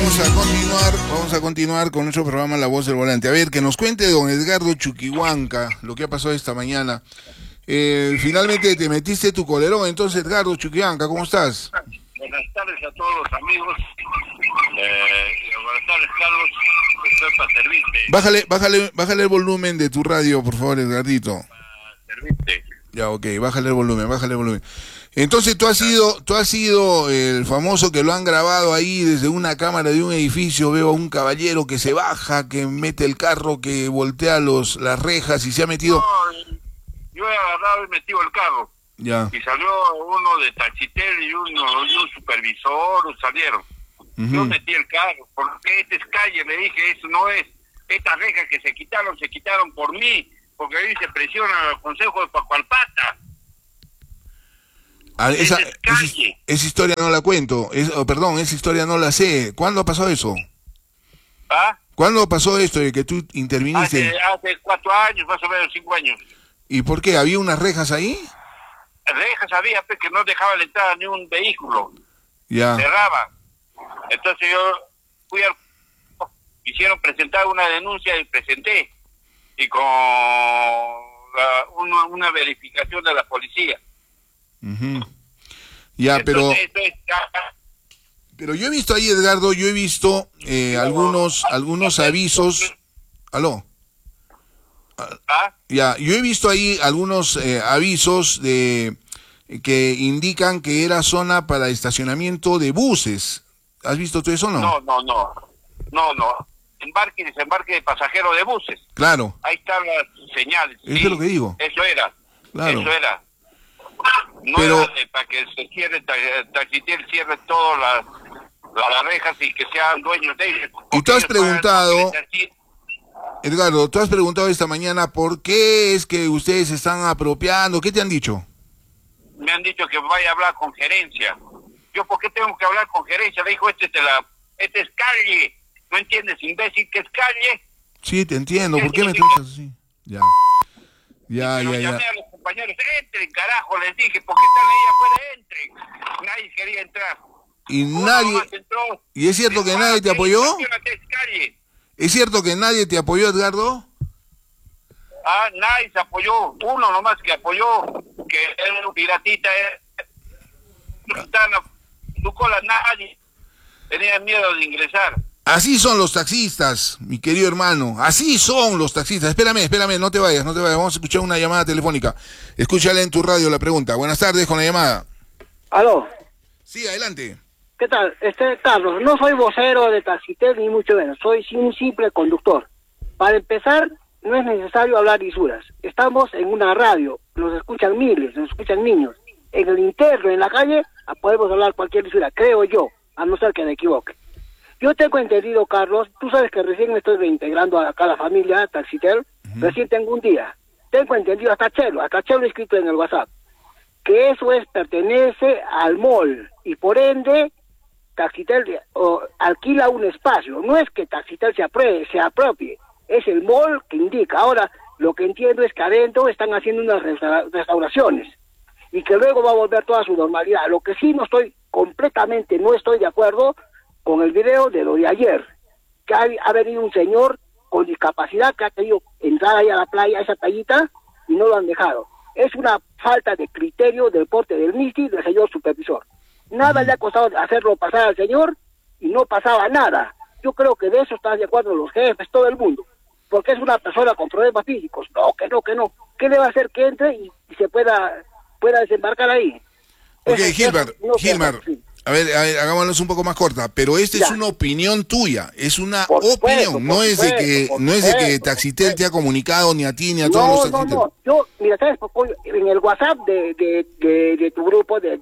Vamos a continuar con nuestro programa La Voz del Volante. A ver, que nos cuente don Edgardo Chuquihuanca lo que ha pasado esta mañana. Finalmente te metiste tu colerón, entonces Edgardo Chuquihuanca, ¿cómo estás? Buenas tardes a todos los amigos. Buenas tardes, Carlos. Estoy para servirte. Bájale el volumen de tu radio, por favor, Edgardito. Para servirte. Ya, ok, bájale el volumen. Entonces tú has sido el famoso que lo han grabado ahí desde una cámara de un edificio. Veo a un caballero que se baja, que mete el carro, que voltea las rejas y se ha metido. No, yo he agarrado y metido el carro. Ya. Y salió uno de Taxitel y un supervisor, salieron. Yo metí el carro, porque esta es calle, le dije, eso no es. Estas rejas que se quitaron por mí, porque ahí se presiona al Consejo de Pacualpata. Esa historia no la cuento, esa historia no la sé. ¿Cuándo pasó eso? ¿Ah? ¿Cuándo pasó esto de que tú interviniste? Hace 4 años, más o menos 5 años. ¿Y por qué? ¿Había unas rejas ahí? Rejas había, pues, que no dejaba la entrada ni un vehículo. Ya. Cerraba. Entonces yo quisieron presentar una denuncia y presenté. Y con una verificación de la policía. Ya, entonces, pero yo he visto ahí, Edgardo, algunos avisos. ¿Aló? Ya, yo he visto ahí algunos avisos que indican que era zona para estacionamiento de buses. ¿Has visto tú eso o no? No. Embarque y desembarque de pasajeros de buses. Claro. Ahí están las señales. Eso es lo que digo. Eso era. Claro. Eso era. No pero era para que se cierre, Taxitel cierre todas las rejas y que sean dueños de ellos. Y tú has preguntado, Edgardo, tú has preguntado esta mañana por qué es que ustedes se están apropiando. ¿Qué te han dicho? Me han dicho que vaya a hablar con gerencia. Yo, ¿por qué tengo que hablar con gerencia? Le dijo, este es calle. ¿No entiendes, imbécil, que es calle? Sí, te entiendo. ¿Por qué me tratas así? Ya. Llamé a los compañeros, entren, carajo, les dije, ¿por qué están ahí afuera? Entren. Nadie quería entrar. Y nadie... ¿Y es cierto que nadie te apoyó? ¿Es cierto que nadie te apoyó, Edgardo? Nadie se apoyó. Uno nomás que apoyó, que era un piratita. Su cola nadie. Tenía miedo de ingresar. Así son los taxistas, mi querido hermano. Así son los taxistas. Espérame, no te vayas. Vamos a escuchar una llamada telefónica. Escúchala en tu radio la pregunta. Buenas tardes con la llamada. ¿Aló? Sí, adelante. ¿Qué tal? Carlos, no soy vocero de Taxitel ni mucho menos. Soy un simple conductor. Para empezar, no es necesario hablar lisuras. Estamos en una radio. Nos escuchan miles, nos escuchan niños. En el interno, en la calle, podemos hablar cualquier lisura, creo yo, a no ser que me equivoque. Yo tengo entendido, Carlos, tú sabes que recién me estoy reintegrando acá a la familia Taxitel, recién tengo un día. Tengo entendido hasta Chelo escrito en el WhatsApp, que eso pertenece al mall, y por ende, Taxitel alquila un espacio. No es que Taxitel se apropie, es el mall que indica. Ahora, lo que entiendo es que adentro están haciendo unas restauraciones, y que luego va a volver toda su normalidad. Lo que sí no estoy de acuerdo con el video de lo de ayer, que ha venido un señor con discapacidad que ha querido entrar ahí a la playa, a esa playita, y no lo han dejado. Es una falta de criterio del porte del MISTI, del señor supervisor. Nada le ha costado hacerlo pasar al señor, y no pasaba nada. Yo creo que de eso están de acuerdo los jefes, todo el mundo, porque es una persona con problemas físicos. No. ¿Qué le va a hacer que entre y se pueda desembarcar ahí? Ok, Gilmar, a ver, hagámoslo un poco más corta, pero esta es una opinión tuya, es una opinión, no es de que Taxitel te ha comunicado ni a ti ni a todos los taxistas. No, yo, mira, ¿sabes? En el WhatsApp de tu grupo, de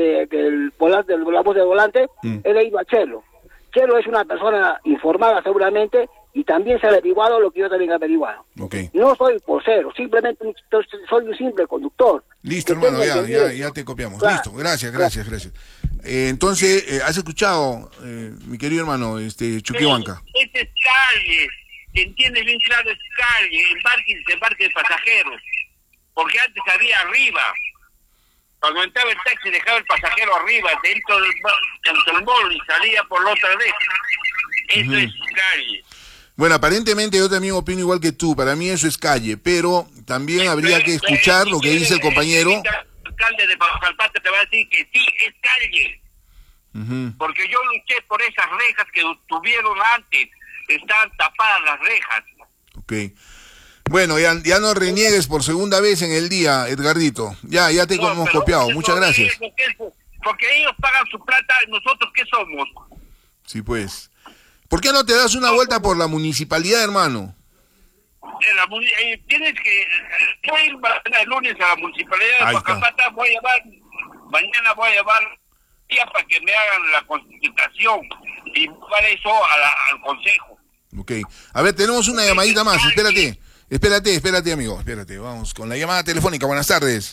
la voz del volante, he leído a Chelo. Chelo es una persona informada seguramente, y también se ha averiguado lo que yo también he averiguado. Okay. No soy vocero, simplemente soy un simple conductor. Listo, hermano, ya te copiamos. Claro. Listo, gracias. Entonces, ¿has escuchado, mi querido hermano, Chuquihuanca? Este es calle, ¿entiendes bien claro? Es calle, embarque y desembarque de pasajeros. Porque antes había arriba. Cuando entraba el taxi dejaba el pasajero arriba, dentro del mall, y salía por la otra vez. Eso es calle. Bueno, aparentemente yo también opino igual que tú. Para mí eso es calle, pero también habría que escuchar lo que dice el compañero. El alcalde de Pajalpata te va a decir que sí es calle. Porque yo luché por esas rejas que tuvieron antes. Están tapadas las rejas. Ok. Bueno, ya no reniegues por segunda vez en el día, Edgardito. Ya te hemos copiado. Muchas gracias. Porque ellos pagan su plata, ¿nosotros qué somos? Sí, pues. ¿Por qué no te das una vuelta por la municipalidad, hermano? Tienes que... Voy a ir el lunes a la municipalidad de Pajalpata, mañana voy a llevar para que me hagan la constitución y para eso al consejo. Ok. A ver, tenemos una llamadita más. Espérate, amigo. Espérate, vamos con la llamada telefónica. Buenas tardes.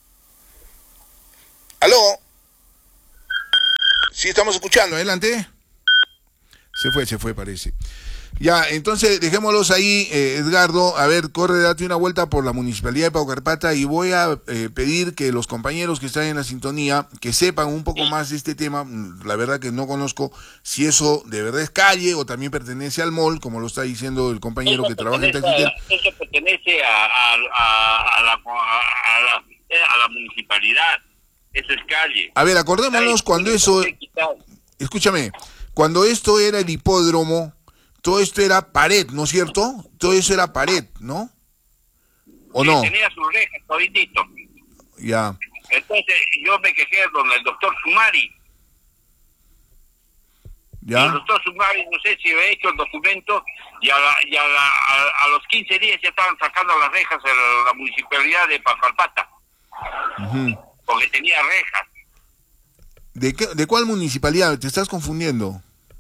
¿Aló? Sí, estamos escuchando. Adelante. Se fue, parece. Ya, entonces dejémoslos ahí, Edgardo. A ver, corre, date una vuelta por la municipalidad de Paucarpata y voy a pedir que los compañeros que están en la sintonía, que sepan un poco más de este tema. La verdad que no conozco si eso de verdad es calle o también pertenece al mall, como lo está diciendo el compañero que trabaja en Taxitel. Eso pertenece a la municipalidad. Eso es calle. A ver, acordémonos cuando eso... Escúchame, cuando esto era el hipódromo, todo esto era pared, ¿no es cierto? Todo eso era pared, ¿no? ¿O sí, no? Tenía sus rejas, toditito. Ya. Entonces yo me quejé con el doctor Sumari. Ya. Y el doctor Sumari, no sé si había hecho el documento, y a los 15 días ya estaban sacando las rejas en la municipalidad de Pajalpata. Porque tenía rejas. ¿De cuál municipalidad? Te estás confundiendo.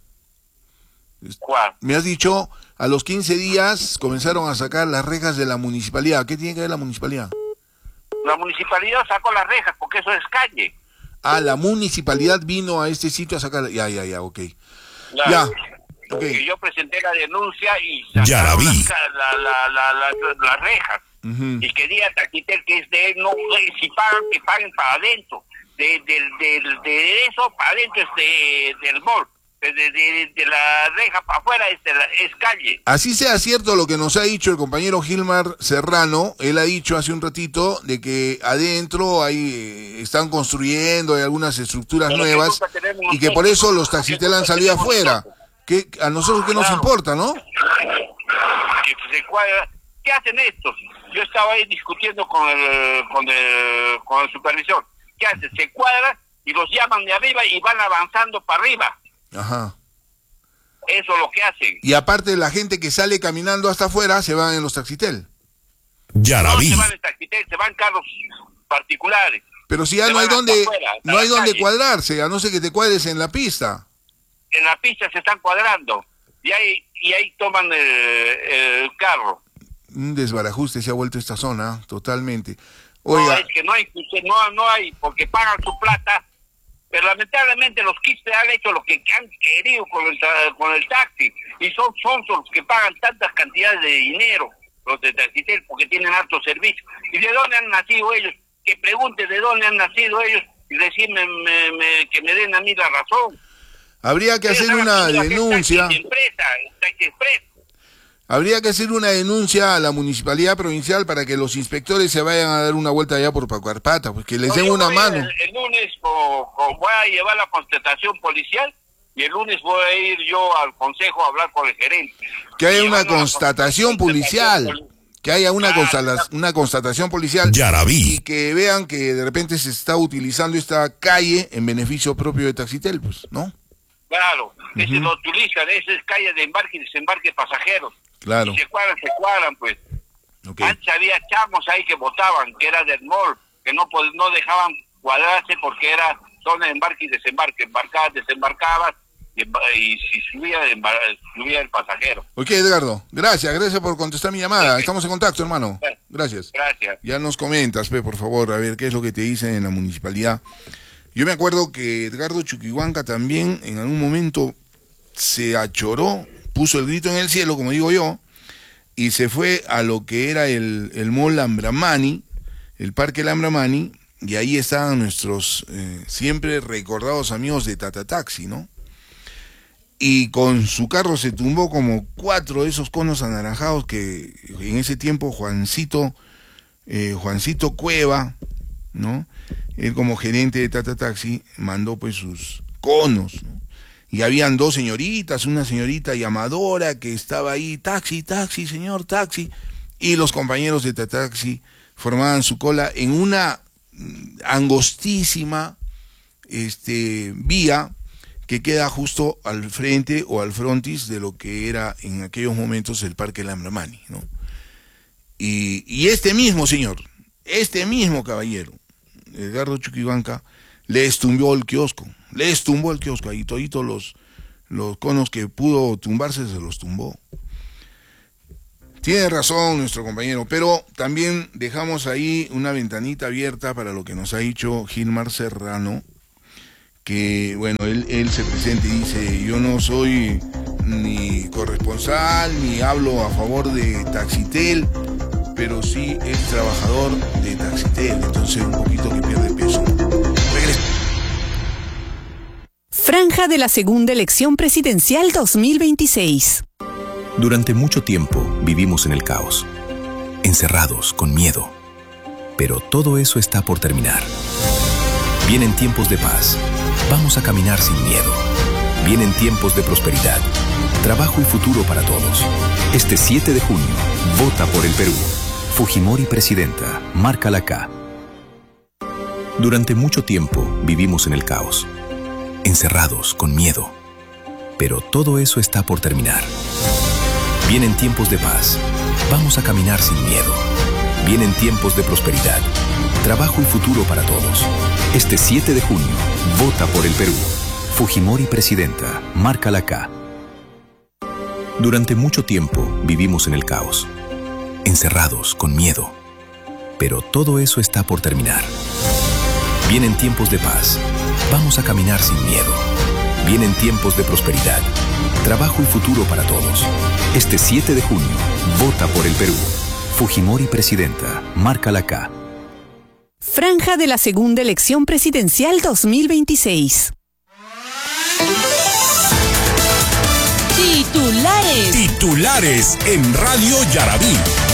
¿Cuál? Me has dicho, a los 15 días comenzaron a sacar las rejas de la municipalidad. ¿Qué tiene que ver la municipalidad? La municipalidad sacó las rejas porque eso es calle. Ah, la municipalidad vino a este sitio a sacar... Ya, ok. Claro. Ya. Okay. Yo presenté la denuncia y ya la vi. Las rejas. Y quería Taxitel, que es de él, no, si pagan, que paguen para adentro. De eso para adentro es del mall. De la reja para afuera es calle. Así sea cierto lo que nos ha dicho el compañero Gilmar Serrano, él ha dicho hace un ratito de que adentro hay están construyendo, hay algunas estructuras nuevas y que por eso los Taxitel han salido afuera. Que a nosotros qué nos importa, ¿no? Que se cuadra. ¿Qué hacen estos? Yo estaba ahí discutiendo con el supervisor. ¿Qué hacen? Se cuadran y los llaman de arriba y van avanzando para arriba. Ajá. Eso es lo que hacen. Y aparte la gente que sale caminando hasta afuera se van en los Taxitel. Ya la vi. No se van en Taxitel, se van carros particulares. Pero si ya no hay donde cuadrarse, a no ser que te cuadres en la pista. En la pista se están cuadrando y ahí toman el carro. Un desbarajuste se ha vuelto esta zona, totalmente. Oiga. No, es que no hay, porque pagan su plata, pero lamentablemente los quistes han hecho lo que han querido con el taxi, y son los que pagan tantas cantidades de dinero, los de Taxitel, porque tienen alto servicio. ¿Y de dónde han nacido ellos? Que pregunte de dónde han nacido ellos y decirme que me den a mí la razón. Habría que hacer una denuncia. Taxi Express. Habría que hacer una denuncia a la municipalidad provincial para que los inspectores se vayan a dar una vuelta allá por Paucarpata, pues que les den una mano. El lunes voy a llevar la constatación policial y el lunes voy a ir yo al consejo a hablar con el gerente. Que haya una constatación policial. Que haya una constatación policial. Ya la vi. Y que vean que de repente se está utilizando esta calle en beneficio propio de Taxitel, pues, ¿no? Claro, ese lo utilizan, esa es calle de embarque y desembarque de pasajeros. Claro. Y se cuadran, pues. Okay. Antes había chamos ahí que votaban, que era del mall, que no dejaban cuadrarse porque era zona de embarque y desembarque. Embarcabas, desembarcabas y si subía el pasajero. Ok, Edgardo, gracias por contestar mi llamada. Estamos en contacto, hermano. Gracias. Ya nos comentas, por favor, a ver qué es lo que te dicen en la municipalidad. Yo me acuerdo que Edgardo Chuquihuanca también en algún momento se achoró, puso el grito en el cielo, como digo yo, y se fue a lo que era el mall Lambramani, el parque Lambramani, y ahí estaban nuestros siempre recordados amigos de Tata Taxi, ¿no? y con su carro se tumbó como 4 de esos conos anaranjados que en ese tiempo Juancito Cueva, ¿no? Él como gerente de Tata Taxi mandó pues sus conos, ¿no? Y habían 2 señoritas, una señorita llamadora que estaba ahí, taxi, taxi, señor, taxi, y los compañeros de Tata Taxi formaban su cola en una angostísima vía que queda justo al frente o al frontis de lo que era en aquellos momentos el Parque Lambramani, ¿no? Y este mismo señor, este mismo caballero, Edgardo Chuquibanca, les tumbó el kiosco, ahí toditos los conos que pudo tumbarse se los tumbó. Tiene razón nuestro compañero, pero también dejamos ahí una ventanita abierta para lo que nos ha dicho Gilmar Serrano, que bueno, él se presenta y dice: yo no soy ni corresponsal, ni hablo a favor de Taxitel, pero sí es trabajador de Taxitel, entonces un poquito que pierde peso. Regresa. Franja de la segunda elección presidencial 2026. Durante mucho tiempo vivimos en el caos, encerrados, con miedo. Pero todo eso está por terminar. Vienen tiempos de paz. Vamos a caminar sin miedo. Vienen tiempos de prosperidad, trabajo y futuro para todos. Este 7 de junio, vota por el Perú. Fujimori presidenta, márcala acá. Durante mucho tiempo vivimos en el caos, encerrados, con miedo. Pero todo eso está por terminar. Vienen tiempos de paz. Vamos a caminar sin miedo. Vienen tiempos de prosperidad, trabajo y futuro para todos. Este 7 de junio, vota por el Perú. Fujimori presidenta, márcala acá. Durante mucho tiempo vivimos en el caos, encerrados, con miedo. Pero todo eso está por terminar. Vienen tiempos de paz. Vamos a caminar sin miedo. Vienen tiempos de prosperidad, trabajo y futuro para todos. Este 7 de junio, vota por el Perú. Fujimori presidenta, márcala acá. Franja de la segunda elección presidencial 2026. Titulares. Titulares en Radio Yarabí.